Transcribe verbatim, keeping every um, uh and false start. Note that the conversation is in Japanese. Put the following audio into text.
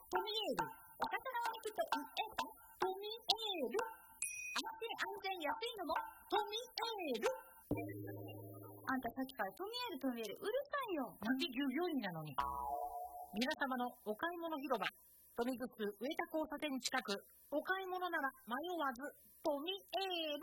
トミエール。お魚を肉と言えばトミエール。安心安全安いのもトミエール。あんたさっきからトミエールトミエールうるさいよ。 なんで従業員なのに。皆様のお買い物広場、トミグッズ上田交差点近く、お買い物なら迷わずトミエール。